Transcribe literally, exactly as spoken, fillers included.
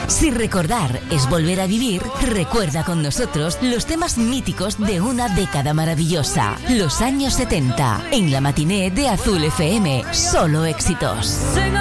Si recordar es volver a vivir, recuerda con nosotros los temas míticos de una década maravillosa, los años setenta, en la matiné de Azul F M. Solo éxitos.